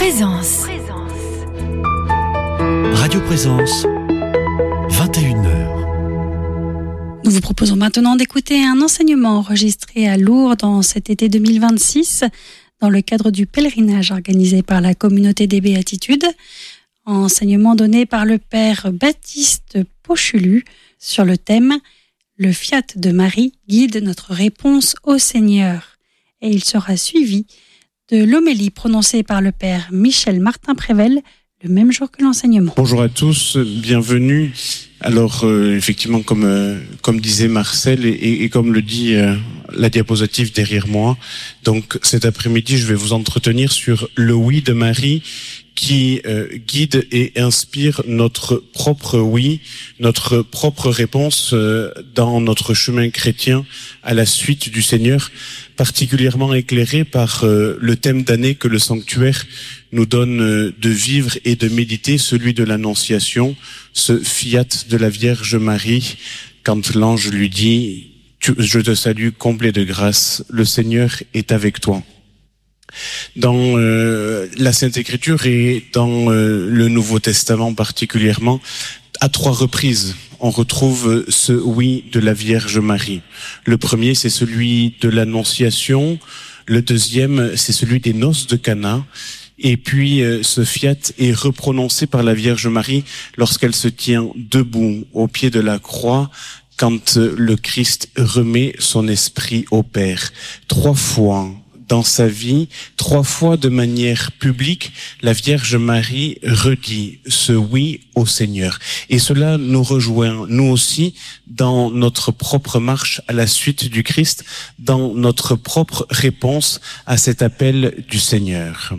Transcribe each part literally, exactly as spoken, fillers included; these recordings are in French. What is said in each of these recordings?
Présence. Radio Présence, vingt et une heures. Nous vous proposons maintenant d'écouter un enseignement enregistré à Lourdes en cet été deux mille vingt-six dans le cadre du pèlerinage organisé par la communauté des Béatitudes. Enseignement donné par le père Baptiste Pochulu sur le thème « Le fiat de Marie guide notre réponse au Seigneur ». Et il sera suivi de l'homélie prononcée par le père Michel Martin-Prével le même jour que l'enseignement. Bonjour à tous, bienvenue. Alors euh, effectivement, comme euh, comme disait Marcel et, et comme le dit euh, la diapositive derrière moi, donc cet après-midi, je vais vous entretenir sur le oui de Marie qui euh, guide et inspire notre propre oui, notre propre réponse euh, dans notre chemin chrétien à la suite du Seigneur, particulièrement éclairé par euh, le thème d'année que le sanctuaire nous donne euh, de vivre et de méditer, celui de l'Annonciation, ce fiat de la Vierge Marie, quand l'ange lui dit « Je te salue, comblé de grâce, le Seigneur est avec toi ». Dans euh, la Sainte Écriture et dans euh, le Nouveau Testament particulièrement, à trois reprises, on retrouve ce oui de la Vierge Marie. Le premier, c'est celui de l'Annonciation. Le deuxième, c'est celui des noces de Cana. Et puis, euh, ce fiat est reprononcé par la Vierge Marie lorsqu'elle se tient debout au pied de la croix, quand euh, le Christ remet son esprit au Père. Trois fois dans sa vie, trois fois de manière publique, la Vierge Marie redit ce oui au Seigneur. Et cela nous rejoint, nous aussi, dans notre propre marche à la suite du Christ, dans notre propre réponse à cet appel du Seigneur.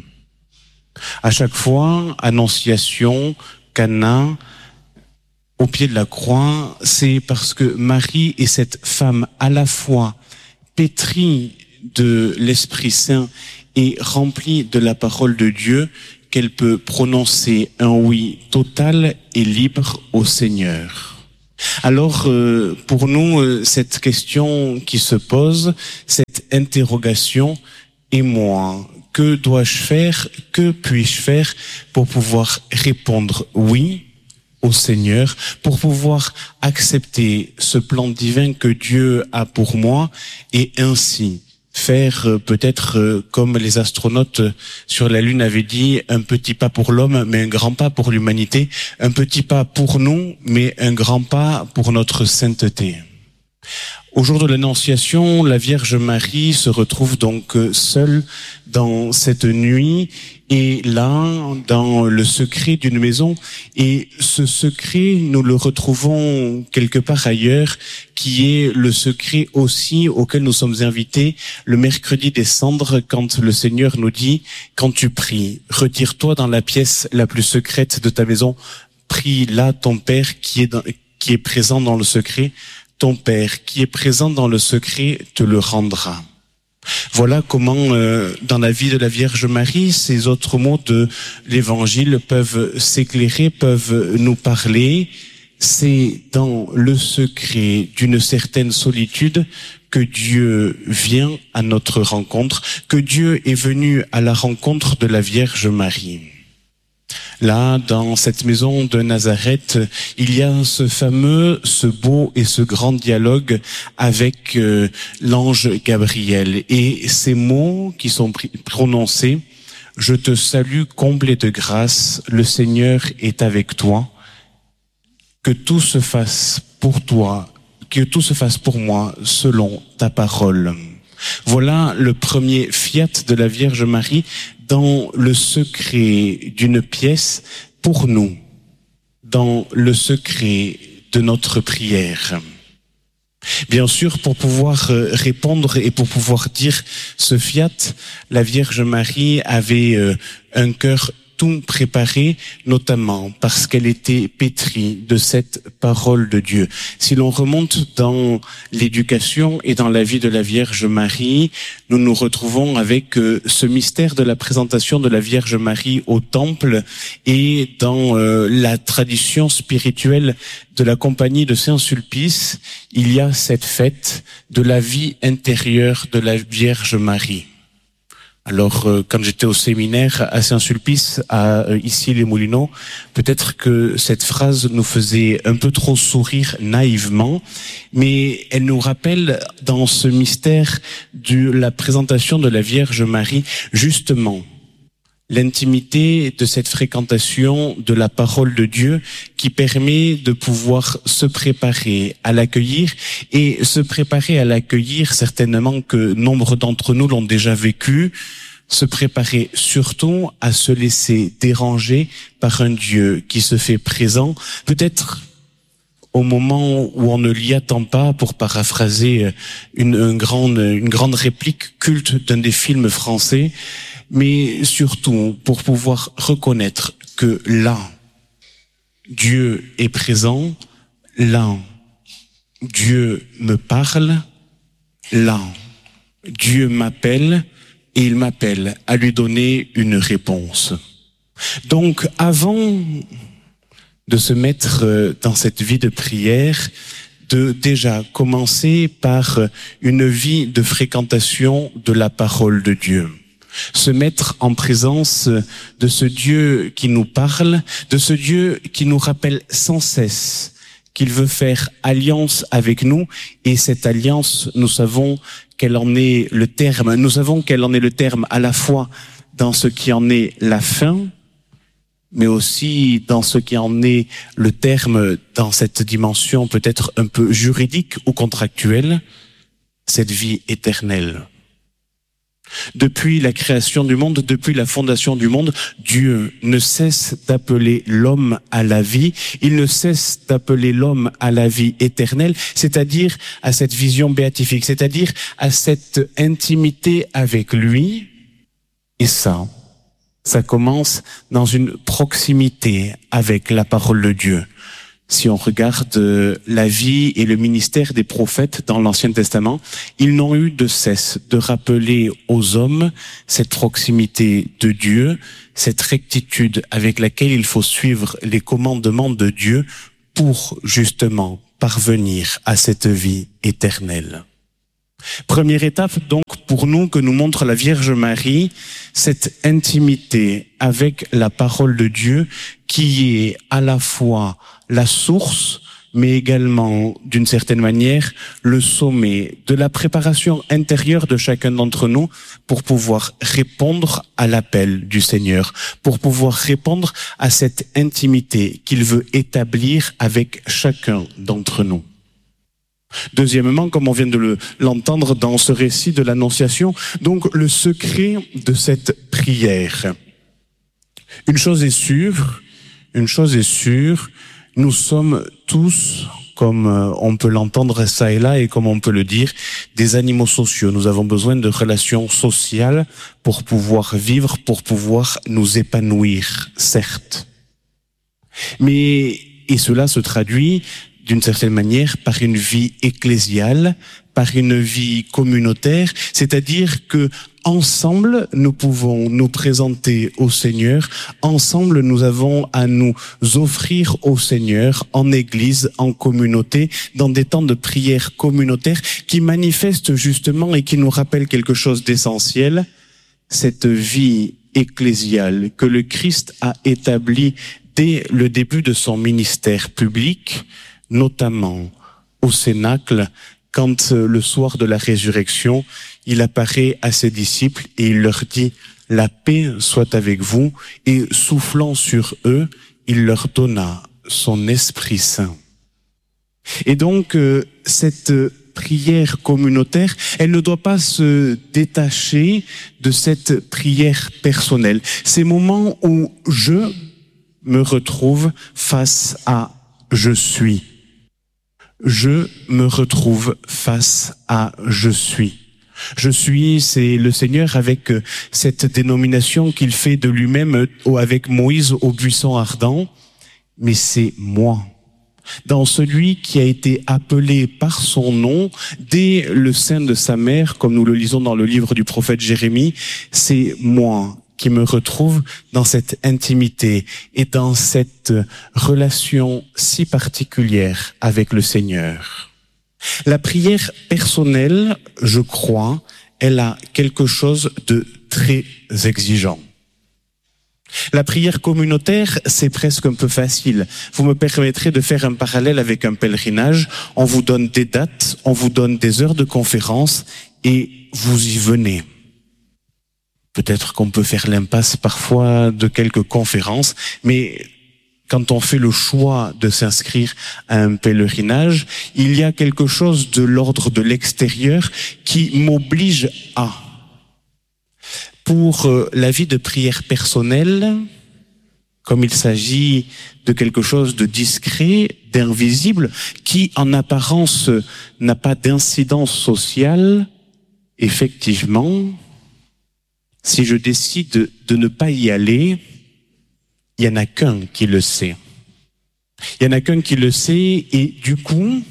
À chaque fois, Annonciation, Cana, au pied de la croix, c'est parce que Marie est cette femme à la fois pétrie de l'Esprit Saint et remplie de la parole de Dieu qu'elle peut prononcer un oui total et libre au Seigneur. Alors, euh, pour nous, euh, cette question qui se pose, cette interrogation, et moi, que dois-je faire, que puis-je faire pour pouvoir répondre oui au Seigneur, pour pouvoir accepter ce plan divin que Dieu a pour moi et ainsi faire euh, peut-être euh, comme les astronautes sur la Lune avaient dit, un petit pas pour l'homme, mais un grand pas pour l'humanité, un petit pas pour nous, mais un grand pas pour notre sainteté. Au jour de l'Annonciation, la Vierge Marie se retrouve donc seule dans cette nuit et là, dans le secret d'une maison. Et ce secret, nous le retrouvons quelque part ailleurs, qui est le secret aussi auquel nous sommes invités le mercredi des cendres, quand le Seigneur nous dit « Quand tu pries, retire-toi dans la pièce la plus secrète de ta maison, prie là ton Père qui est, dans, qui est présent dans le secret. Ton Père qui est présent dans le secret te le rendra. » Voilà comment, euh, dans la vie de la Vierge Marie, ces autres mots de l'Évangile peuvent s'éclairer, peuvent nous parler. C'est dans le secret d'une certaine solitude que Dieu vient à notre rencontre, que Dieu est venu à la rencontre de la Vierge Marie. Là, dans cette maison de Nazareth, il y a ce fameux, ce beau et ce grand dialogue avec euh, l'ange Gabriel. Et ces mots qui sont prononcés, « Je te salue, comblé de grâce, le Seigneur est avec toi. Que tout se fasse pour toi, que tout se fasse pour moi selon ta parole. » Voilà le premier fiat de la Vierge Marie dans le secret d'une pièce pour nous, dans le secret de notre prière. Bien sûr, pour pouvoir répondre et pour pouvoir dire ce fiat, la Vierge Marie avait un cœur tout préparé, notamment parce qu'elle était pétrie de cette parole de Dieu. Si l'on remonte dans l'éducation et dans la vie de la Vierge Marie, nous nous retrouvons avec euh, ce mystère de la présentation de la Vierge Marie au temple et dans euh, la tradition spirituelle de la compagnie de Saint-Sulpice, il y a cette fête de la vie intérieure de la Vierge Marie. Alors, euh, quand j'étais au séminaire à Saint-Sulpice, à euh, ici les Moulineaux, peut-être que cette phrase nous faisait un peu trop sourire naïvement, mais elle nous rappelle dans ce mystère de la présentation de la Vierge Marie, justement, l'intimité de cette fréquentation de la parole de Dieu qui permet de pouvoir se préparer à l'accueillir et se préparer à l'accueillir, certainement que nombre d'entre nous l'ont déjà vécu, se préparer surtout à se laisser déranger par un Dieu qui se fait présent, peut-être au moment où on ne l'y attend pas, pour paraphraser une, une grande, une grande réplique culte d'un des films français, mais surtout pour pouvoir reconnaître que là, Dieu est présent, là, Dieu me parle, là, Dieu m'appelle et il m'appelle à lui donner une réponse. Donc, avant de se mettre dans cette vie de prière, de déjà commencer par une vie de fréquentation de la parole de Dieu. Se mettre en présence de ce Dieu qui nous parle, de ce Dieu qui nous rappelle sans cesse qu'il veut faire alliance avec nous, et cette alliance, nous savons qu'elle en est le terme, nous savons qu'elle en est le terme à la fois dans ce qui en est la fin, mais aussi dans ce qui en est le terme dans cette dimension peut-être un peu juridique ou contractuelle, cette vie éternelle. Depuis la création du monde, depuis la fondation du monde, Dieu ne cesse d'appeler l'homme à la vie, il ne cesse d'appeler l'homme à la vie éternelle, c'est-à-dire à cette vision béatifique, c'est-à-dire à cette intimité avec lui. Et ça, ça commence dans une proximité avec la parole de Dieu. Si on regarde la vie et le ministère des prophètes dans l'Ancien Testament, ils n'ont eu de cesse de rappeler aux hommes cette proximité de Dieu, cette rectitude avec laquelle il faut suivre les commandements de Dieu pour justement parvenir à cette vie éternelle. Première étape donc pour nous que nous montre la Vierge Marie, cette intimité avec la parole de Dieu qui est à la fois la source, mais également, d'une certaine manière, le sommet de la préparation intérieure de chacun d'entre nous pour pouvoir répondre à l'appel du Seigneur, pour pouvoir répondre à cette intimité qu'il veut établir avec chacun d'entre nous. Deuxièmement, comme on vient de le, l'entendre dans ce récit de l'Annonciation, donc le secret de cette prière. Une chose est sûre, une chose est sûre, nous sommes tous, comme on peut l'entendre ça et là et comme on peut le dire, des animaux sociaux. Nous avons besoin de relations sociales pour pouvoir vivre, pour pouvoir nous épanouir, certes. Mais, et cela se traduit d'une certaine manière par une vie ecclésiale, par une vie communautaire, c'est-à-dire que ensemble, nous pouvons nous présenter au Seigneur, ensemble, nous avons à nous offrir au Seigneur en église, en communauté, dans des temps de prière communautaire qui manifestent justement et qui nous rappellent quelque chose d'essentiel, cette vie ecclésiale que le Christ a établie dès le début de son ministère public, notamment au Cénacle, quand le soir de la résurrection, il apparaît à ses disciples et il leur dit « La paix soit avec vous » et soufflant sur eux, il leur donna son Esprit Saint. Et donc, euh, cette prière communautaire, elle ne doit pas se détacher de cette prière personnelle. Ces moments où je me retrouve face à « je suis ». Je me retrouve face à « je suis ». Je suis, c'est le Seigneur avec cette dénomination qu'il fait de lui-même avec Moïse au buisson ardent, mais c'est moi. Dans celui qui a été appelé par son nom dès le sein de sa mère, comme nous le lisons dans le livre du prophète Jérémie, c'est moi qui me retrouve dans cette intimité et dans cette relation si particulière avec le Seigneur. La prière personnelle, je crois, elle a quelque chose de très exigeant. La prière communautaire, c'est presque un peu facile. Vous me permettrez de faire un parallèle avec un pèlerinage. On vous donne des dates, on vous donne des heures de conférence et vous y venez. Peut-être qu'on peut faire l'impasse parfois de quelques conférences, mais quand on fait le choix de s'inscrire à un pèlerinage, il y a quelque chose de l'ordre de l'extérieur qui m'oblige à. Pour la vie de prière personnelle, comme il s'agit de quelque chose de discret, d'invisible, qui en apparence n'a pas d'incidence sociale, effectivement, si je décide de ne pas y aller, il n'y en a qu'un qui le sait. Il n'y en a qu'un qui le sait et du coup,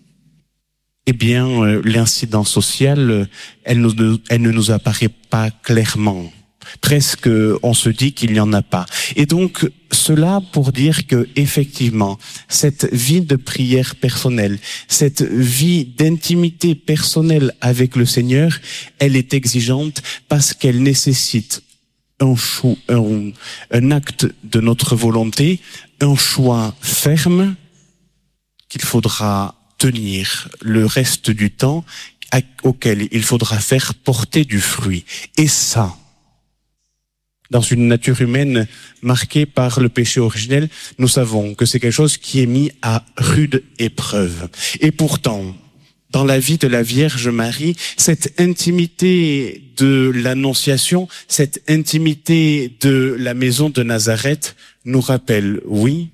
eh bien, euh, l'incidence sociale, elle, nous, elle ne nous apparaît pas clairement. Presque, on se dit qu'il n'y en a pas. Et donc, cela pour dire que, effectivement, cette vie de prière personnelle, cette vie d'intimité personnelle avec le Seigneur, elle est exigeante parce qu'elle nécessite un, choix, un, un acte de notre volonté, un choix ferme qu'il faudra tenir le reste du temps, auquel il faudra faire porter du fruit. Et ça, dans une nature humaine marquée par le péché originel, nous savons que c'est quelque chose qui est mis à rude épreuve. Et pourtant, dans la vie de la Vierge Marie, cette intimité de l'Annonciation, cette intimité de la maison de Nazareth nous rappelle, oui,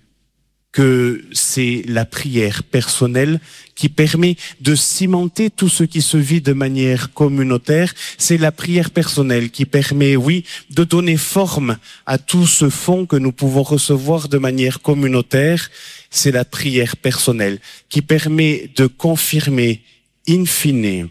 que c'est la prière personnelle qui permet de cimenter tout ce qui se vit de manière communautaire. C'est la prière personnelle qui permet, oui, de donner forme à tout ce fond que nous pouvons recevoir de manière communautaire. C'est la prière personnelle qui permet de confirmer in fine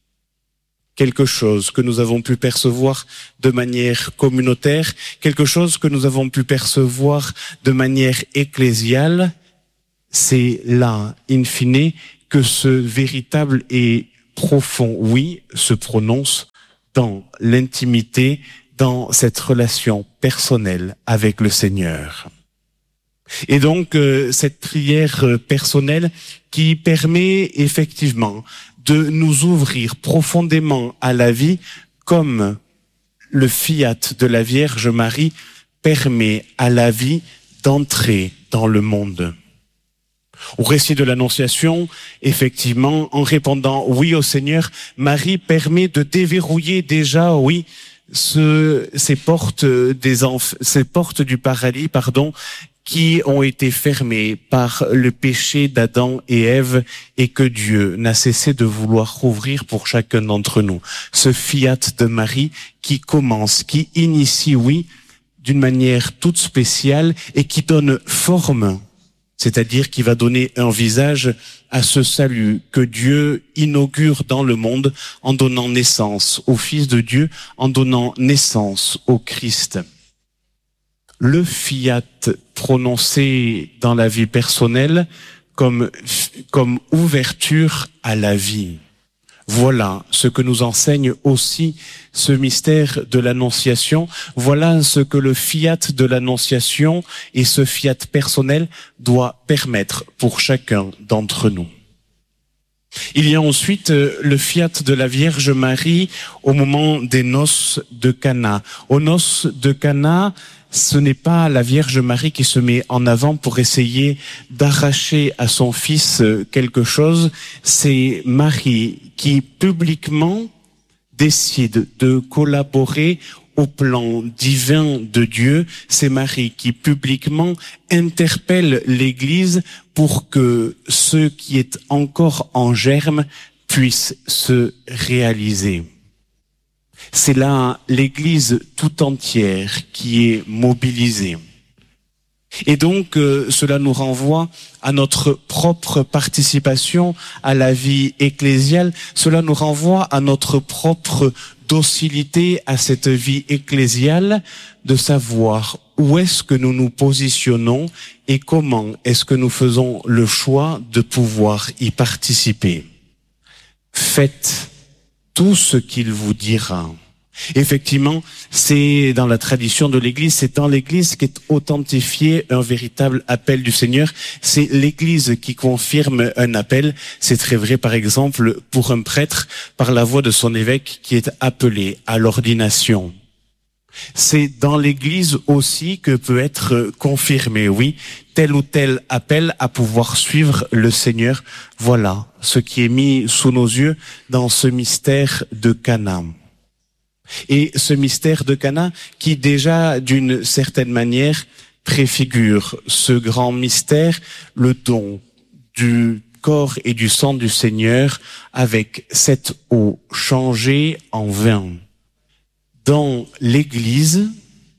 quelque chose que nous avons pu percevoir de manière communautaire, quelque chose que nous avons pu percevoir de manière ecclésiale. C'est là, in fine, que ce véritable et profond oui se prononce dans l'intimité, dans cette relation personnelle avec le Seigneur. Et donc, euh, cette prière personnelle qui permet effectivement de nous ouvrir profondément à la vie, comme le fiat de la Vierge Marie permet à la vie d'entrer dans le monde. Au récit de l'Annonciation, effectivement, en répondant oui au Seigneur, Marie permet de déverrouiller déjà, oui, ce, ces portes des enf- ces portes du paradis, pardon, qui ont été fermés par le péché d'Adam et Ève et que Dieu n'a cessé de vouloir rouvrir pour chacun d'entre nous. Ce fiat de Marie qui commence, qui initie, oui, d'une manière toute spéciale et qui donne forme, c'est-à-dire qui va donner un visage à ce salut que Dieu inaugure dans le monde en donnant naissance au Fils de Dieu, en donnant naissance au Christ. Le fiat prononcé dans la vie personnelle comme, comme ouverture à la vie. Voilà ce que nous enseigne aussi ce mystère de l'Annonciation. Voilà ce que le fiat de l'Annonciation et ce fiat personnel doit permettre pour chacun d'entre nous. Il y a ensuite le fiat de la Vierge Marie au moment des noces de Cana. Aux noces de Cana, ce n'est pas la Vierge Marie qui se met en avant pour essayer d'arracher à son fils quelque chose, c'est Marie qui publiquement décide de collaborer au plan divin de Dieu. C'est Marie qui publiquement interpelle l'Église pour que ce qui est encore en germe puisse se réaliser. C'est là l'Église tout entière qui est mobilisée. Et donc, euh, cela nous renvoie à notre propre participation à la vie ecclésiale. Cela nous renvoie à notre propre docilité à cette vie ecclésiale, de savoir où est-ce que nous nous positionnons et comment est-ce que nous faisons le choix de pouvoir y participer. Faites tout ce qu'il vous dira. Effectivement, c'est dans la tradition de l'Église, c'est dans l'Église qu'est authentifié un véritable appel du Seigneur. C'est l'Église qui confirme un appel. C'est très vrai, par exemple, pour un prêtre, par la voix de son évêque qui est appelé à l'ordination. C'est dans l'Église aussi que peut être confirmé, oui, tel ou tel appel à pouvoir suivre le Seigneur. Voilà ce qui est mis sous nos yeux dans ce mystère de Cana. Et ce mystère de Cana qui déjà, d'une certaine manière, préfigure ce grand mystère, le don du corps et du sang du Seigneur avec cette eau changée en vin. Dans l'Église,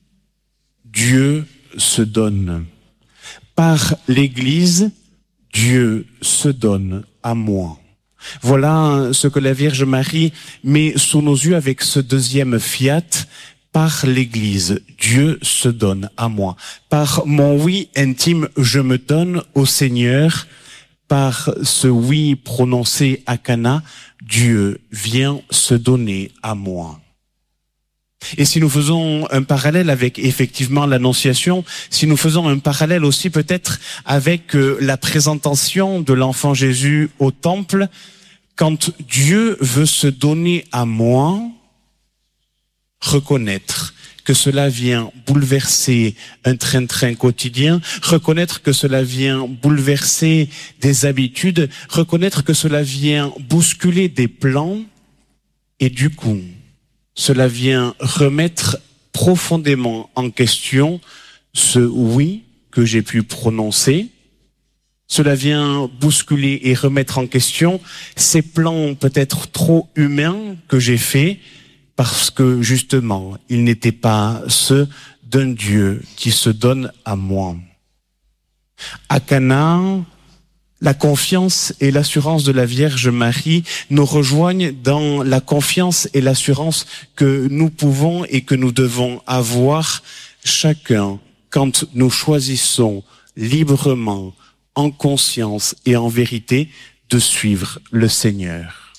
Dieu se donne. Par l'Église, Dieu se donne à moi. Voilà ce que la Vierge Marie met sous nos yeux avec ce deuxième fiat. Par l'Église, Dieu se donne à moi. Par mon oui intime, je me donne au Seigneur. Par ce oui prononcé à Cana, Dieu vient se donner à moi. Et si nous faisons un parallèle avec effectivement l'Annonciation, si nous faisons un parallèle aussi peut-être avec euh, la présentation de l'enfant Jésus au temple, quand Dieu veut se donner à moi, reconnaître que cela vient bouleverser un train-train quotidien, reconnaître que cela vient bouleverser des habitudes, reconnaître que cela vient bousculer des plans, et du coup, cela vient remettre profondément en question ce oui que j'ai pu prononcer. Cela vient bousculer et remettre en question ces plans peut-être trop humains que j'ai faits parce que justement, ils n'étaient pas ceux d'un Dieu qui se donne à moi. À Cana, la confiance et l'assurance de la Vierge Marie nous rejoignent dans la confiance et l'assurance que nous pouvons et que nous devons avoir chacun quand nous choisissons librement, en conscience et en vérité, de suivre le Seigneur.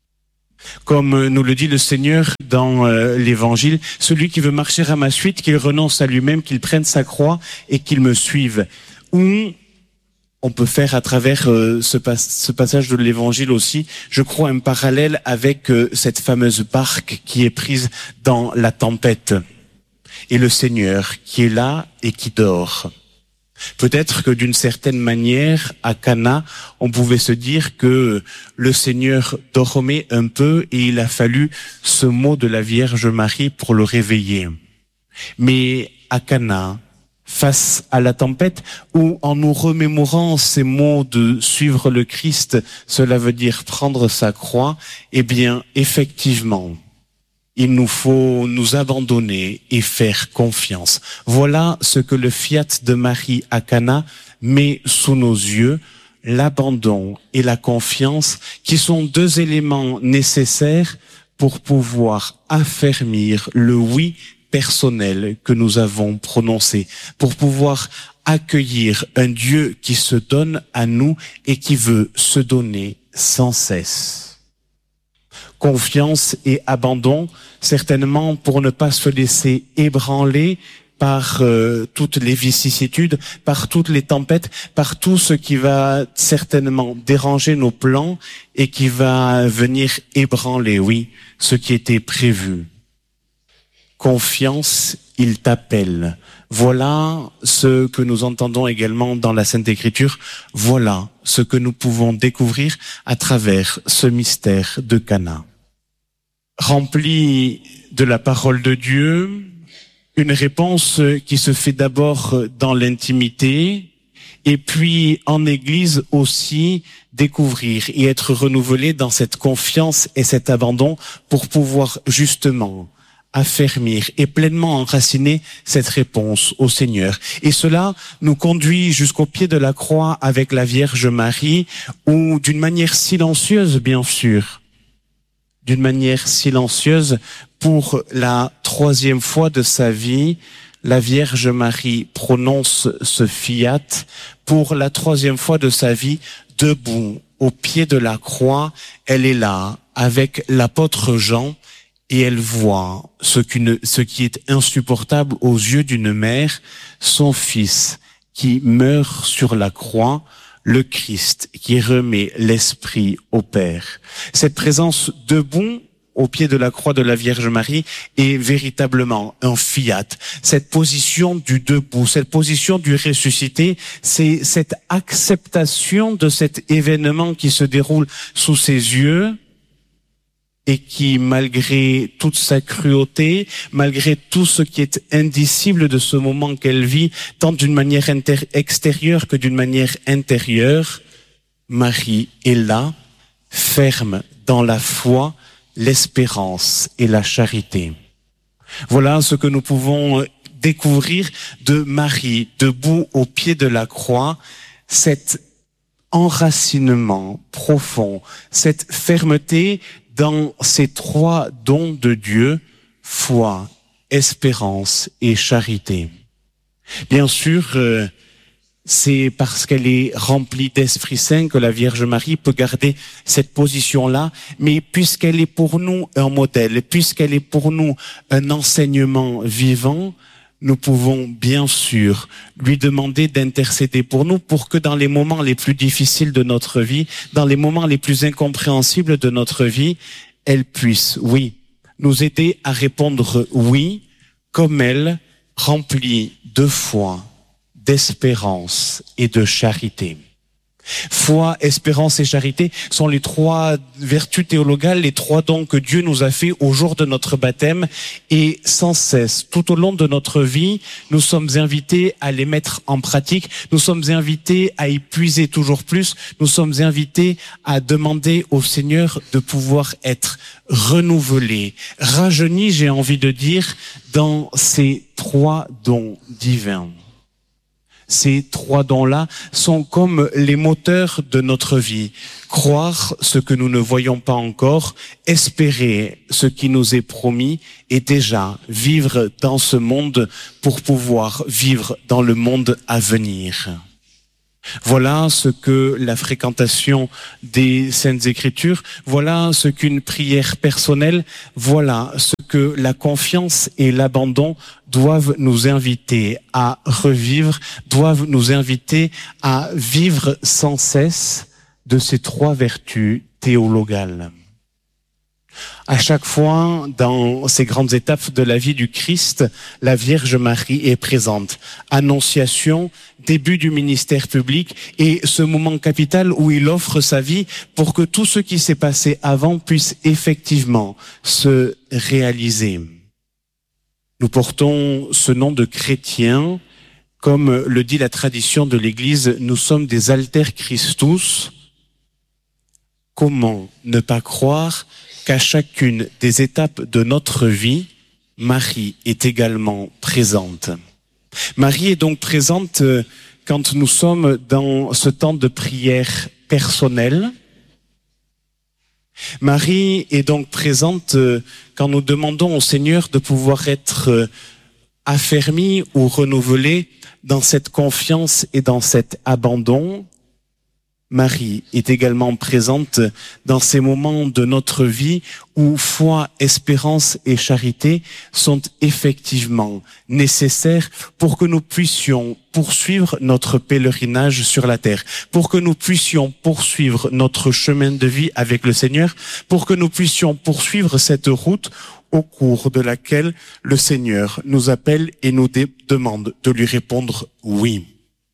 Comme nous le dit le Seigneur dans euh, l'Évangile, celui qui veut marcher à ma suite, qu'il renonce à lui-même, qu'il prenne sa croix et qu'il me suive. Ou on peut faire à travers euh, ce, pas- ce passage de l'Évangile aussi, je crois, un parallèle avec euh, cette fameuse barque qui est prise dans la tempête. Et le Seigneur qui est là et qui dort. Peut-être que d'une certaine manière, à Cana, on pouvait se dire que le Seigneur dormait un peu et il a fallu ce mot de la Vierge Marie pour le réveiller. Mais à Cana, face à la tempête, ou en nous remémorant ces mots de suivre le Christ, cela veut dire prendre sa croix, eh bien, effectivement, il nous faut nous abandonner et faire confiance. Voilà ce que le fiat de Marie à Cana met sous nos yeux, l'abandon et la confiance, qui sont deux éléments nécessaires pour pouvoir affermir le oui personnel que nous avons prononcé, pour pouvoir accueillir un Dieu qui se donne à nous et qui veut se donner sans cesse. Confiance et abandon, certainement pour ne pas se laisser ébranler par euh, toutes les vicissitudes, par toutes les tempêtes, par tout ce qui va certainement déranger nos plans et qui va venir ébranler, oui, ce qui était prévu. Confiance, il t'appelle. Voilà ce que nous entendons également dans la Sainte Écriture. Voilà ce que nous pouvons découvrir à travers ce mystère de Cana. Rempli de la parole de Dieu, une réponse qui se fait d'abord dans l'intimité et puis en Église aussi découvrir et être renouvelé dans cette confiance et cet abandon pour pouvoir justement affermir et pleinement enraciner cette réponse au Seigneur. Et cela nous conduit jusqu'au pied de la croix avec la Vierge Marie, où d'une manière silencieuse, bien sûr, d'une manière silencieuse, pour la troisième fois de sa vie, la Vierge Marie prononce ce fiat. Pour la troisième fois de sa vie, debout au pied de la croix, elle est là avec l'apôtre Jean, et elle voit ce, qu'une, ce qui est insupportable aux yeux d'une mère, son fils qui meurt sur la croix, le Christ qui remet l'esprit au Père. Cette présence debout au pied de la croix de la Vierge Marie est véritablement un fiat. Cette position du debout, cette position du ressuscité, c'est cette acceptation de cet événement qui se déroule sous ses yeux et qui, malgré toute sa cruauté, malgré tout ce qui est indicible de ce moment qu'elle vit, tant d'une manière inter- extérieure que d'une manière intérieure, Marie est là, ferme dans la foi, l'espérance et la charité. Voilà ce que nous pouvons découvrir de Marie, debout au pied de la croix, cet enracinement profond, cette fermeté dans ces trois dons de Dieu, foi, espérance et charité. Bien sûr, euh, c'est parce qu'elle est remplie d'Esprit Saint que la Vierge Marie peut garder cette position-là, mais puisqu'elle est pour nous un modèle, puisqu'elle est pour nous un enseignement vivant, nous pouvons bien sûr lui demander d'intercéder pour nous pour que dans les moments les plus difficiles de notre vie, dans les moments les plus incompréhensibles de notre vie, elle puisse, oui, nous aider à répondre oui, comme elle, remplie de foi, d'espérance et de charité. Foi, espérance et charité sont les trois vertus théologales, les trois dons que Dieu nous a fait au jour de notre baptême, et sans cesse, tout au long de notre vie, nous sommes invités à les mettre en pratique, nous sommes invités à y puiser toujours plus, nous sommes invités à demander au Seigneur de pouvoir être renouvelés, rajeunis, j'ai envie de dire, dans ces trois dons divins. Ces trois dons-là sont comme les moteurs de notre vie. Croire ce que nous ne voyons pas encore, espérer ce qui nous est promis et déjà vivre dans ce monde pour pouvoir vivre dans le monde à venir. Voilà ce que la fréquentation des Saintes Écritures, voilà ce qu'une prière personnelle, voilà ce que la confiance et l'abandon doivent nous inviter à revivre, doivent nous inviter à vivre sans cesse de ces trois vertus théologales. À chaque fois, dans ces grandes étapes de la vie du Christ, la Vierge Marie est présente. Annonciation, début du ministère public et ce moment capital où il offre sa vie pour que tout ce qui s'est passé avant puisse effectivement se réaliser. Nous portons ce nom de chrétien, comme le dit la tradition de l'Église, nous sommes des alter Christus. Comment ne pas croire qu'à chacune des étapes de notre vie, Marie est également présente. Marie est donc présente quand nous sommes dans ce temps de prière personnelle. Marie est donc présente quand nous demandons au Seigneur de pouvoir être affermis ou renouvelés dans cette confiance et dans cet abandon. Marie est également présente dans ces moments de notre vie où foi, espérance et charité sont effectivement nécessaires pour que nous puissions poursuivre notre pèlerinage sur la terre, pour que nous puissions poursuivre notre chemin de vie avec le Seigneur, pour que nous puissions poursuivre cette route au cours de laquelle le Seigneur nous appelle et nous dé- demande de lui répondre oui.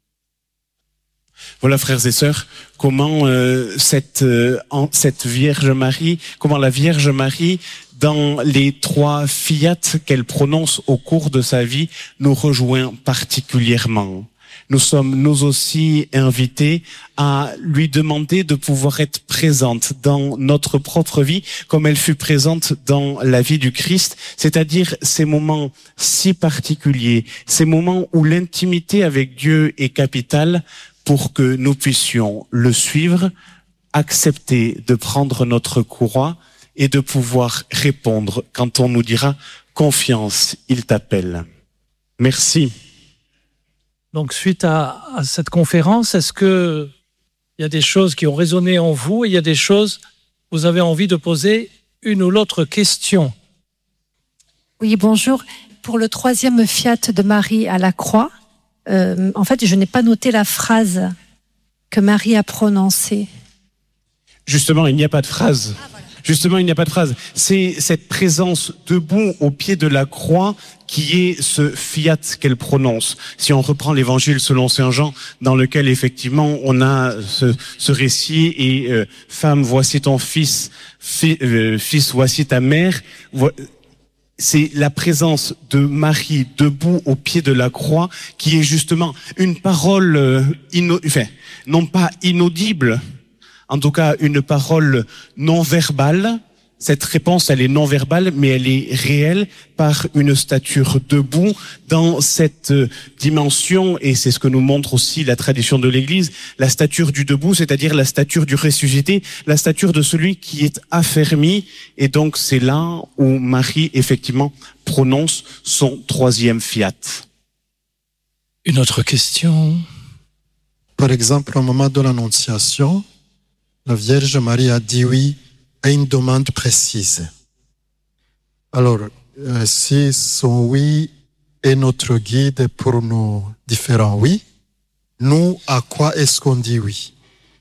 Voilà, frères et sœurs, comment euh, cette, euh, en, cette Vierge Marie, comment la Vierge Marie, dans les trois fiat qu'elle prononce au cours de sa vie, nous rejoint particulièrement. Nous sommes nous aussi invités à lui demander de pouvoir être présente dans notre propre vie comme elle fut présente dans la vie du Christ, c'est-à-dire ces moments si particuliers, ces moments où l'intimité avec Dieu est capitale, pour que nous puissions le suivre, accepter de prendre notre courroie et de pouvoir répondre quand on nous dira « Confiance, il t'appelle ». Merci. Donc, suite à, à cette conférence, est-ce que il y a des choses qui ont résonné en vous et il y a des choses où vous avez envie de poser une ou l'autre question? Oui, bonjour. Pour le troisième fiat de Marie à la croix, euh, en fait, je n'ai pas noté la phrase que Marie a prononcée. Justement, il n'y a pas de phrase. Ah, voilà. Justement, il n'y a pas de phrase. C'est cette présence debout au pied de la croix qui est ce fiat qu'elle prononce. Si on reprend l'évangile selon saint Jean, dans lequel effectivement on a ce, ce récit et euh, femme, voici ton fils, fi, euh, fils, voici ta mère. C'est la présence de Marie debout au pied de la croix qui est justement une parole, euh, ino, enfin, non pas inaudible, en tout cas une parole non verbale. Cette réponse, elle est non verbale, mais elle est réelle par une stature debout dans cette dimension, et c'est ce que nous montre aussi la tradition de l'Église, la stature du debout, c'est-à-dire la stature du ressuscité, la stature de celui qui est affermi, et donc c'est là où Marie, effectivement, prononce son troisième fiat. Une autre question. Par exemple, au moment de l'Annonciation, la Vierge Marie a dit oui à une demande précise. Alors, euh, si son oui est notre guide pour nos différents oui, nous, à quoi est-ce qu'on dit oui?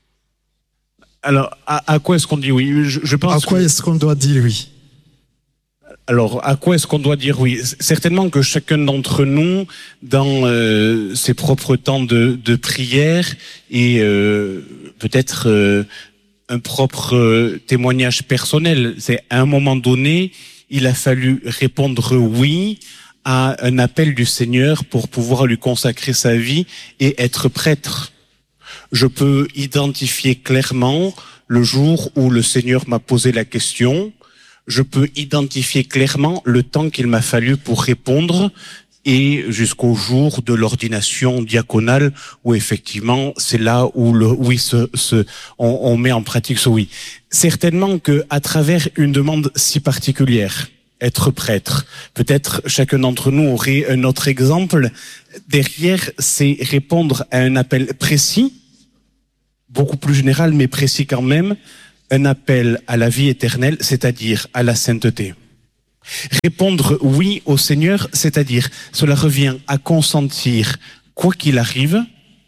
Alors, à, à quoi est-ce qu'on dit oui? je, je pense À quoi que... est-ce qu'on doit dire oui? Alors, à quoi est-ce qu'on doit dire oui? Certainement que chacun d'entre nous, dans euh, ses propres temps de, de prière et euh, peut-être euh, un propre euh, témoignage personnel, c'est à un moment donné, il a fallu répondre oui à un appel du Seigneur pour pouvoir lui consacrer sa vie et être prêtre. Je peux identifier clairement le jour où le Seigneur m'a posé la question. Je peux identifier clairement le temps qu'il m'a fallu pour répondre et jusqu'au jour de l'ordination diaconale où effectivement c'est là où le oui se, se on, on met en pratique ce oui. Certainement que à travers une demande si particulière, être prêtre, peut-être chacun d'entre nous aurait un autre exemple. Derrière, c'est répondre à un appel précis, beaucoup plus général mais précis quand même. Un appel à la vie éternelle, c'est-à-dire à la sainteté. Répondre oui au Seigneur, c'est-à-dire cela revient à consentir, quoi qu'il arrive,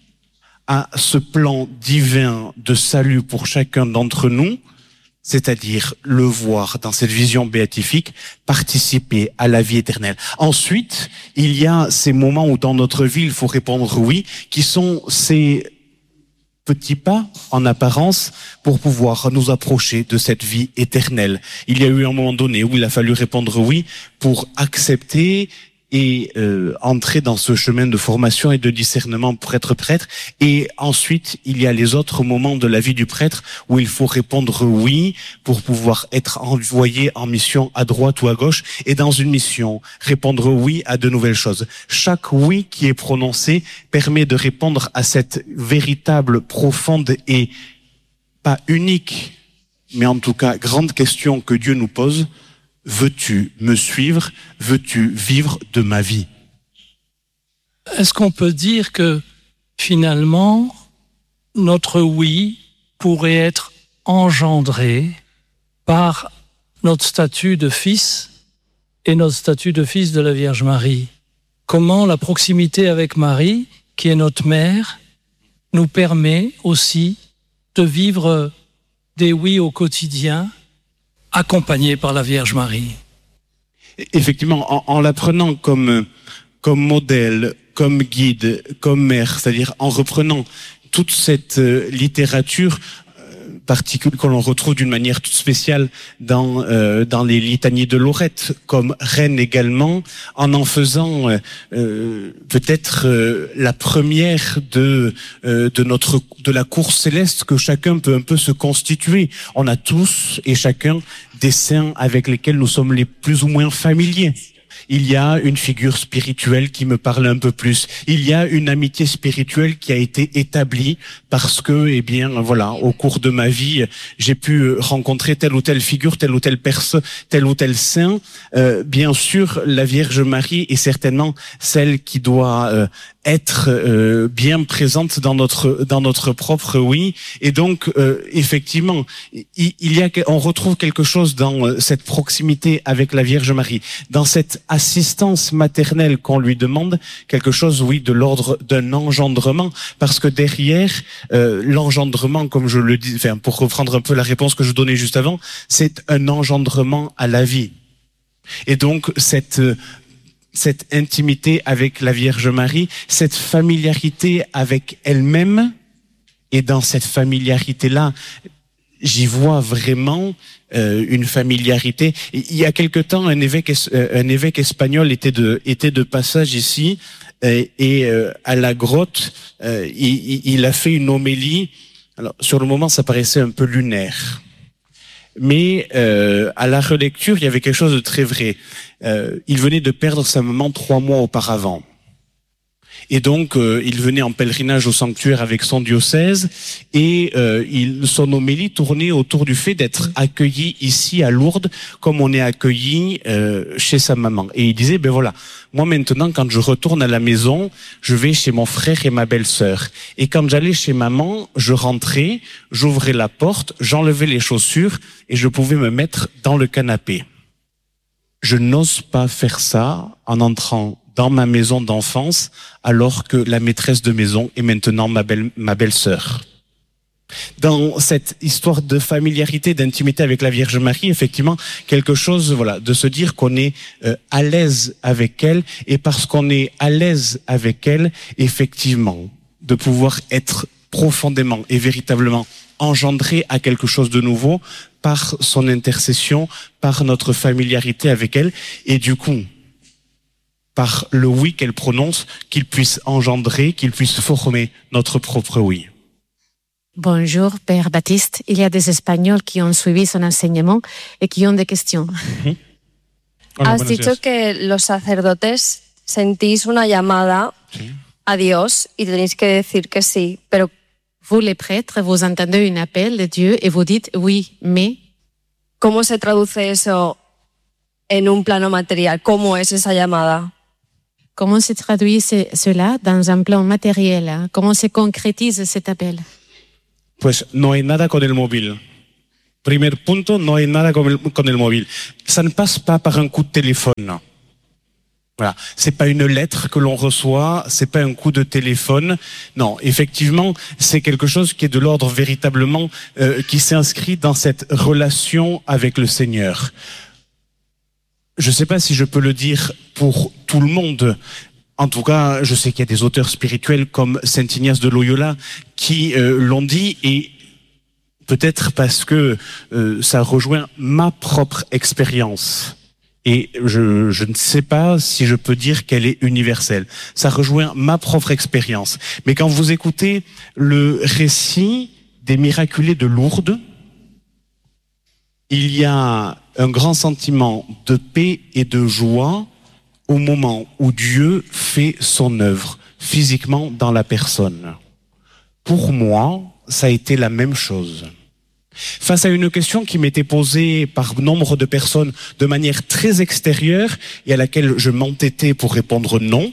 à ce plan divin de salut pour chacun d'entre nous, c'est-à-dire le voir dans cette vision béatifique, participer à la vie éternelle. Ensuite, il y a ces moments où dans notre vie il faut répondre oui, qui sont ces petits pas en apparence pour pouvoir nous approcher de cette vie éternelle. Il y a eu un moment donné où il a fallu répondre oui pour accepter et euh, entrer dans ce chemin de formation et de discernement pour être prêtre. Et ensuite, il y a les autres moments de la vie du prêtre où il faut répondre oui pour pouvoir être envoyé en mission à droite ou à gauche. Et dans une mission, répondre oui à de nouvelles choses. Chaque oui qui est prononcé permet de répondre à cette véritable, profonde et pas unique, mais en tout cas grande question que Dieu nous pose. Veux-tu me suivre? Veux-tu vivre de ma vie? Est-ce qu'on peut dire que finalement, notre oui pourrait être engendré par notre statut de fils et notre statut de fils de la Vierge Marie? Comment la proximité avec Marie, qui est notre mère, nous permet aussi de vivre des oui au quotidien, accompagné par la Vierge Marie. Effectivement, en, en la prenant comme, comme modèle, comme guide, comme mère, c'est-à-dire en reprenant toute cette euh, littérature euh, particulière que l'on retrouve d'une manière toute spéciale dans, euh, dans les litanies de Lorette, comme reine également, en en faisant euh, euh, peut-être euh, la première de, euh, de, notre, de la course céleste que chacun peut un peu se constituer. On a tous et chacun des saints avec lesquels nous sommes les plus ou moins familiers. Il y a une figure spirituelle qui me parle un peu plus. Il y a une amitié spirituelle qui a été établie parce que, eh bien, voilà, au cours de ma vie, j'ai pu rencontrer telle ou telle figure, telle ou telle personne, tel ou tel saint. Euh, bien sûr, la Vierge Marie est certainement celle qui doit euh, être euh, bien présente dans notre dans notre propre oui. Et donc, euh, effectivement, il, il y a, on retrouve quelque chose dans cette proximité avec la Vierge Marie, dans cette cette assistance maternelle qu'on lui demande, quelque chose, oui, de l'ordre d'un engendrement, parce que derrière, euh, l'engendrement, comme je le dis, enfin, pour reprendre un peu la réponse que je donnais juste avant, c'est un engendrement à la vie. Et donc, cette, cette intimité avec la Vierge Marie, cette familiarité avec elle-même, et dans cette familiarité-là, j'y vois vraiment euh, une familiarité. Il y a quelque temps, un évêque, un évêque espagnol était de, était de passage ici, euh, et euh, à la grotte, euh, il, il a fait une homélie. Alors, sur le moment, ça paraissait un peu lunaire. Mais euh, à la relecture, il y avait quelque chose de très vrai. Euh, il venait de perdre sa maman trois mois auparavant. Et donc, euh, il venait en pèlerinage au sanctuaire avec son diocèse, et euh, il, son homélie tournait autour du fait d'être accueilli ici à Lourdes, comme on est accueilli euh, chez sa maman. Et il disait, ben voilà, moi maintenant, quand je retourne à la maison, je vais chez mon frère et ma belle-sœur. Et quand j'allais chez maman, je rentrais, j'ouvrais la porte, j'enlevais les chaussures, et je pouvais me mettre dans le canapé. Je n'ose pas faire ça en entrant dans ma maison d'enfance, alors que la maîtresse de maison est maintenant ma belle, ma belle-sœur. Dans cette histoire de familiarité, d'intimité avec la Vierge Marie, effectivement, quelque chose, voilà, de se dire qu'on est euh, à l'aise avec elle, et parce qu'on est à l'aise avec elle, effectivement, de pouvoir être profondément et véritablement engendré à quelque chose de nouveau par son intercession, par notre familiarité avec elle, et du coup, par le oui qu'elle prononce, qu'il puisse engendrer, qu'il puisse former notre propre oui. Bonjour, Père Baptiste. Il y a des Espagnols qui ont suivi son enseignement et qui ont des questions. Uh-huh. Hola, Has dicho días. que los sacerdotes sentís una llamada Sí. a Dios y tenéis que decir que sí, pero Vous, les prêtres, vous entendez un appel de Dieu et vous dites oui, mais ¿cómo se traduce eso en un plano material? ¿Cómo es esa llamada? comment se traduit ce- cela dans un plan matériel? Hein? Comment se concrétise cet appel? Pues no hay nada con el móvil. Primer punto, no hay nada con el, con el móvil. Ça ne passe pas par un coup de téléphone. Voilà, c'est pas une lettre que l'on reçoit, c'est pas un coup de téléphone. Non, effectivement, c'est quelque chose qui est de l'ordre véritablement euh, qui s'inscrit dans cette relation avec le Seigneur. Je sais pas si je peux le dire pour tout le monde. En tout cas, je sais qu'il y a des auteurs spirituels comme Saint Ignace de Loyola qui euh, l'ont dit, et peut-être parce que euh, ça rejoint ma propre expérience. Et je, je ne sais pas si je peux dire qu'elle est universelle. Ça rejoint ma propre expérience. Mais quand vous écoutez le récit des miraculés de Lourdes, il y a un grand sentiment de paix et de joie au moment où Dieu fait son œuvre physiquement dans la personne. Pour moi, ça a été la même chose. Face à une question qui m'était posée par nombre de personnes de manière très extérieure et à laquelle je m'entêtais pour répondre non,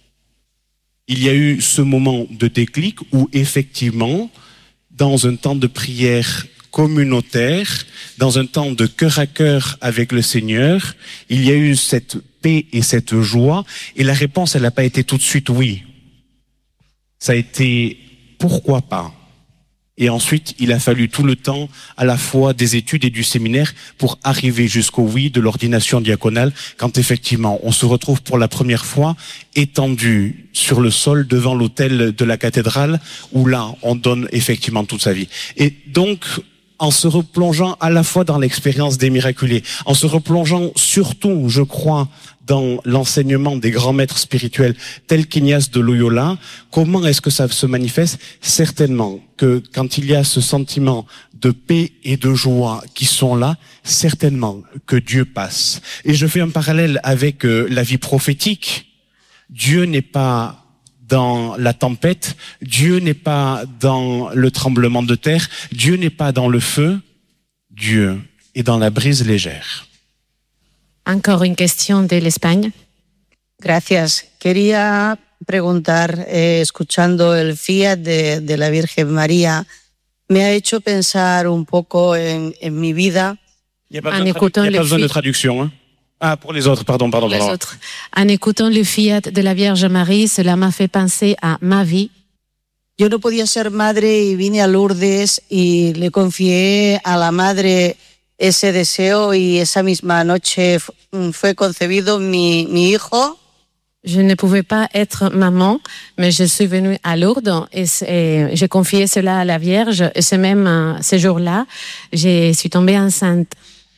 il y a eu ce moment de déclic où effectivement, dans un temps de prière communautaire, dans un temps de cœur à cœur avec le Seigneur, il y a eu cette paix et cette joie, et la réponse, elle n'a pas été tout de suite oui. Ça a été pourquoi pas. Et ensuite, il a fallu tout le temps, à la fois des études et du séminaire, pour arriver jusqu'au oui de l'ordination diaconale, quand effectivement on se retrouve pour la première fois étendu sur le sol devant l'autel de la cathédrale, où là, on donne effectivement toute sa vie. Et donc, en se replongeant à la fois dans l'expérience des miraculés, en se replongeant surtout, je crois, dans l'enseignement des grands maîtres spirituels tels qu'Ignace de Loyola, comment est-ce que ça se manifeste? Certainement que quand il y a ce sentiment de paix et de joie qui sont là, certainement que Dieu passe. Et je fais un parallèle avec euh, la vie prophétique. Dieu n'est pas dans la tempête, Dieu n'est pas dans le tremblement de terre, Dieu n'est pas dans le feu, Dieu est dans la brise légère. Encore une question de l'Espagne. Gracias. Quería preguntar, eh, escuchando el fiat de, de la Virgen María, me ha hecho pensar un poco en, en mi vida. Il n'y a pas En besoin de, écoutant tradu- il y a le pas besoin de fi- traduction. Hein. Ah, pour les autres, pardon, pardon. Les pardon. autres. En écoutant le fiat de la Vierge Marie, cela m'a fait penser à ma vie. Yo no podía ser madre y vine a Lourdes y le confié a la madre ese deseo y esa misma noche fue concebido mi, mi hijo. Je ne pouvais pas être maman, mais je suis venue à Lourdes et, et j'ai confié cela à la Vierge. Et ce même ce jour-là, je suis tombée enceinte.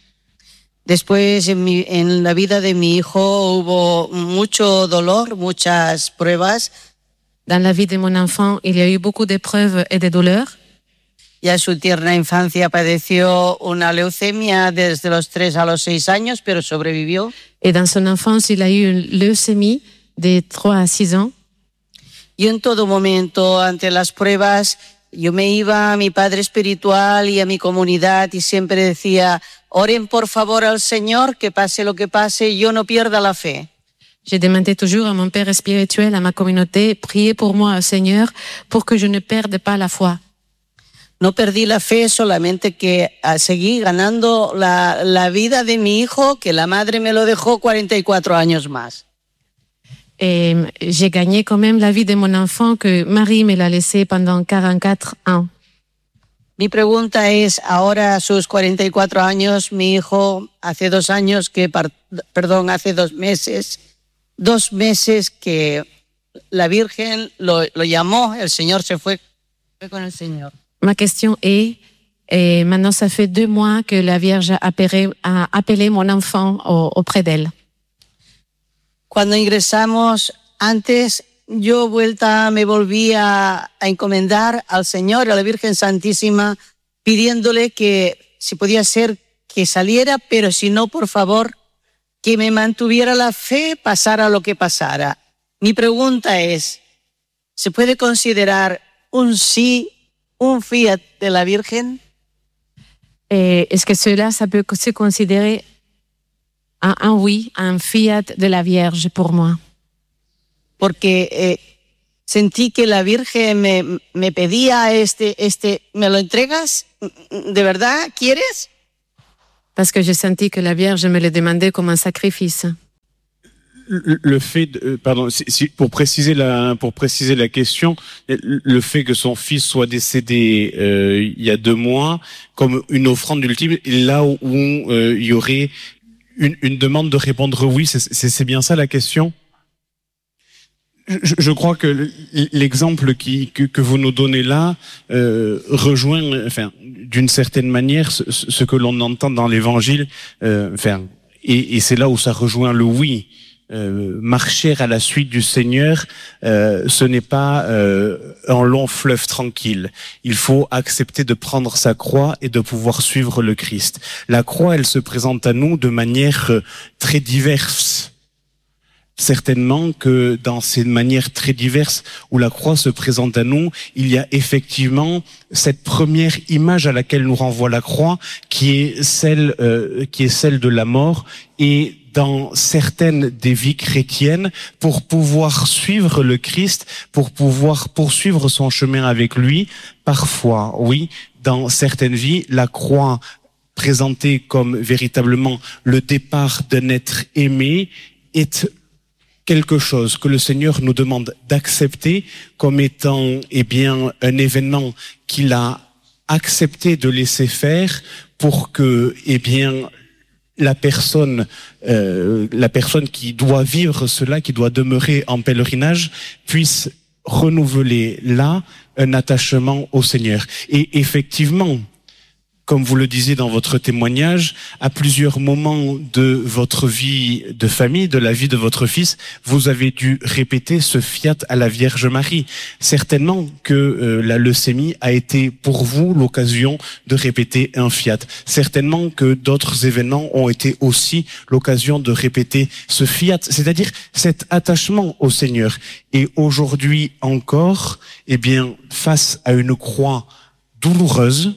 Después en, mi, en la vida de mi hijo hubo mucho dolor, muchas pruebas. Dans la vie de mon enfant, il y a eu beaucoup d'épreuves et de douleurs. Ya en su tierna infancia padeció una leucemia desde los tres a los seis años, pero sobrevivió. Et dans son enfance, il a eu une leucémie de trois à six ans. Y en todo momento, ante las pruebas, yo me iba a mi padre espiritual y a mi comunidad y siempre decía, oren por favor al Señor, que pase lo que pase, yo no pierda la fe. J'ai demandé toujours à mon père spirituel, à ma communauté, priez pour moi au Seigneur pour que je ne perde pas la foi. No perdí la fe, solamente que seguí ganando la, la vida de mi hijo, que la madre me lo dejó cuarenta y cuatro años más. Et j'ai gagné quand même la vie de mon enfant que Marie me l'a laissé pendant quarante-quatre ans. Mi pregunta es, ahora a sus cuarenta y cuatro años, mi hijo hace dos años que, perdón, hace dos meses, dos meses que la Virgen lo, lo llamó, el Señor se fue, fue con el Señor. Ma question est, et maintenant ça fait deux mois que la Vierge a appelé, a appelé mon enfant auprès d'elle. Cuando ingresamos, antes yo vuelta me volví a, a encomendar al Señor, a la Virgen Santísima, pidiéndole que si podía ser que saliera, pero si no, por favor, que me mantuviera la fe, pasara lo que pasara. Mi pregunta es, ¿se puede considerar un sí, un fiat de la Virgen? Et est-ce que cela, ça peut se considérer un, un oui, un fiat de la Vierge pour moi? Porque eh, sentí que la Virgen me, me pedía este, este, ¿me lo entregas? ¿De verdad quieres? Parce que j'ai senti que la Vierge me le demandait comme un sacrifice. Le, le fait, de, pardon, si, si, pour préciser la, pour préciser la question, le fait que son fils soit décédé euh, il y a deux mois, comme une offrande ultime, là où euh, il y aurait une, une demande de répondre oui, c'est, c'est, c'est bien ça la question? Je, je crois que l'exemple qui, que, que vous nous donnez là euh, rejoint, enfin, d'une certaine manière, ce, ce que l'on entend dans l'Évangile. Euh, enfin, et, et c'est là où ça rejoint le oui. Euh, marcher à la suite du Seigneur, euh, ce n'est pas euh, un long fleuve tranquille. Il faut accepter de prendre sa croix et de pouvoir suivre le Christ. La croix, elle se présente à nous de manière euh, très diverse. Certainement que dans ces manières très diverses où la croix se présente à nous, il y a effectivement cette première image à laquelle nous renvoie la croix, qui est celle, euh, qui est celle de la mort. Et dans certaines des vies chrétiennes, pour pouvoir suivre le Christ, pour pouvoir poursuivre son chemin avec lui, parfois, oui, dans certaines vies, la croix présentée comme véritablement le départ d'un être aimé est quelque chose que le Seigneur nous demande d'accepter comme étant, eh bien, un événement qu'il a accepté de laisser faire pour que, eh bien, la personne, euh, la personne qui doit vivre cela, qui doit demeurer en pèlerinage, puisse renouveler là un attachement au Seigneur. Et effectivement, comme vous le disiez dans votre témoignage, à plusieurs moments de votre vie de famille, de la vie de votre fils, vous avez dû répéter ce fiat à la Vierge Marie. Certainement que euh, la leucémie a été pour vous l'occasion de répéter un fiat. Certainement que d'autres événements ont été aussi l'occasion de répéter ce fiat, c'est-à-dire cet attachement au Seigneur. Et aujourd'hui encore, eh bien, face à une croix douloureuse,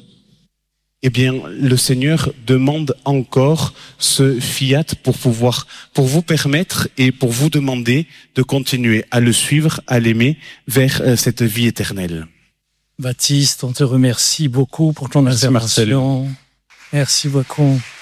eh bien, le Seigneur demande encore ce fiat pour pouvoir, pour vous permettre et pour vous demander de continuer à le suivre, à l'aimer vers euh, cette vie éternelle. Baptiste, on te remercie beaucoup pour ton Merci intervention. Marcel. Merci beaucoup.